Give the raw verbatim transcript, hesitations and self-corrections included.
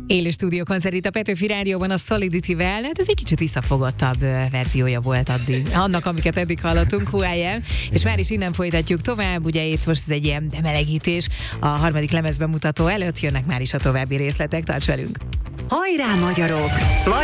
Élő stúdiókoncert itt a Petőfi Rádióban a Solidity-vel, hát ez egy kicsit visszafogottabb verziója volt addig, annak, amiket eddig hallottunk, hú i em, és már is innen folytatjuk tovább, ugye itt most ez egy ilyen bemelegítés, a harmadik lemezbemutató előtt jönnek már is a további részletek, tarts velünk! Hajrá, magyarok!